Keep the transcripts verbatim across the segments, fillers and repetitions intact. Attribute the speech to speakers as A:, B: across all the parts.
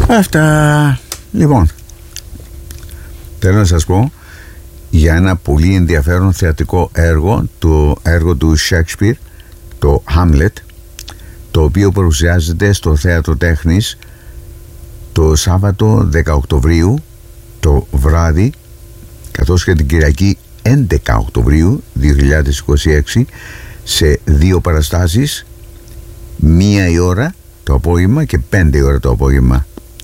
A: Αυτά. Λοιπόν, θέλω να σας πω για ένα πολύ ενδιαφέρον θεατρικό έργο, το έργο του Shakespeare, το Hamlet, το οποίο παρουσιάζεται στο Θέατρο Τέχνης το Σάββατο δέκα Οκτωβρίου το βράδυ, καθώς και την Κυριακή έντεκα Οκτωβρίου δύο χιλιάδες είκοσι έξι, σε δύο παραστάσεις, μία η ώρα το απόγευμα και πέντε η ώρα το απόγευμα.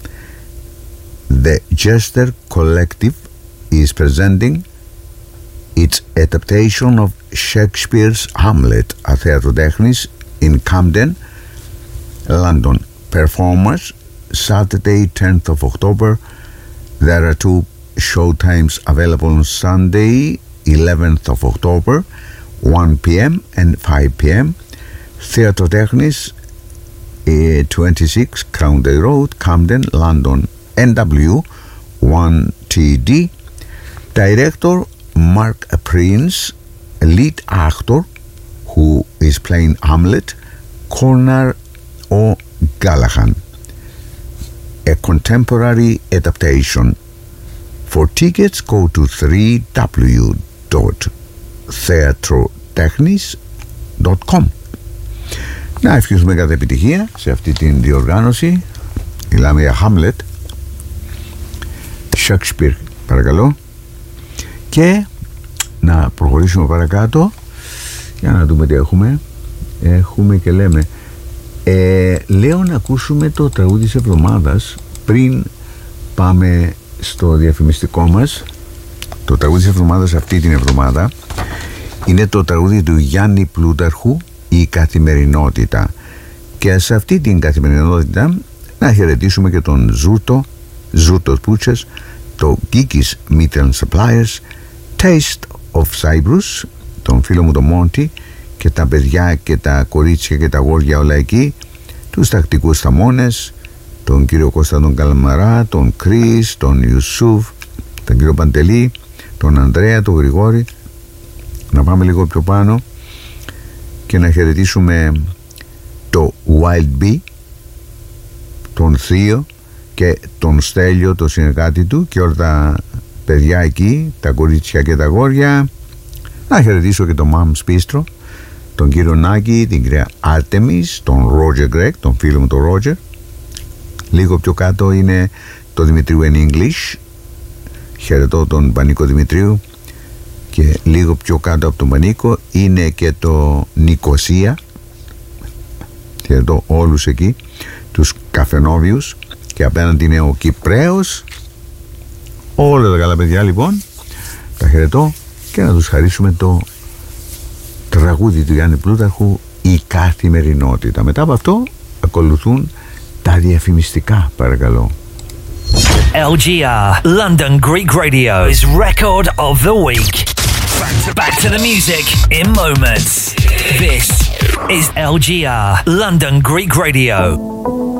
A: The Jester Collective is presenting its adaptation of Shakespeare's Hamlet at Θέατρο Τέχνης in Camden, London. Performance Saturday tenth of October. There are two showtimes available on Sunday eleventh of October, one p.m. and five p.m. Θέατρο Τέχνης, twenty-six Crown Day Road, Camden, London. N W one T D. Director Mark Prince. Lead actor who is playing Hamlet, Conor O'Gallaghan. A contemporary adaptation. For tickets, go to three w dot theatrotechnis dot com. Να ευχηθούμε κάθε επιτυχία σε αυτή την διοργάνωση. Μιλάμε για Hamlet, Shakespeare, παρακαλώ. Και να προχωρήσουμε παρακάτω για να δούμε τι έχουμε. Έχουμε και λέμε ε, λέω να ακούσουμε το τραγούδι της εβδομάδας πριν πάμε στο διαφημιστικό μας. Το τραγούδι της εβδομάδας αυτή την εβδομάδα είναι το τραγούδι του Γιάννη Πλούταρχου, η καθημερινότητα. Και σε αυτή την καθημερινότητα να χαιρετήσουμε και τον Ζούρτο, Ζούρτος Πούτσες, το Geeky's Meat and Suppliers, Taste of Cyprus, τον φίλο μου τον Μόντι και τα παιδιά και τα κορίτσια και τα αγόρια όλα εκεί, τους τακτικούς θαμώνες, τον κύριο Κώστα τον Καλαμαρά, τον Κρίς, τον Ιουσούφ, τον κύριο Παντελή, τον Ανδρέα, τον Γρηγόρη. Να πάμε λίγο πιο πάνω και να χαιρετήσουμε το Wild Bee, τον Θείο και τον Στέλιο, το συνεργάτη του, και όλα τα παιδιά εκεί, τα κορίτσια και τα αγόρια. Να χαιρετήσω και τον Μάμς Πίστρο, τον κύριο Νάκη, την κυρία Άρτεμις, τον Ρότζερ Γκρέκ, τον φίλο μου τον Ρότζερ. Λίγο πιο κάτω είναι το Δημητρίου in English. Χαιρετώ τον Πανίκο Δημητρίου. Και λίγο πιο κάτω από τον Πανίκο είναι και το Νικοσία. Χαιρετώ όλους εκεί, τους καφενόβιους. Και απέναντι είναι ο Κυπραίος. Όλα τα καλά παιδιά λοιπόν, τα χαιρετώ και να τους χαρίσουμε το τραγούδι του Γιάννη Πλούταρχου, η καθημερινότητα. Μετά από αυτό ακολουθούν τα διαφημιστικά, παρακαλώ.
B: L G R London Greek Radio's Record of the Week. Back to, back to the music in moments. This is L G R London Greek Radio.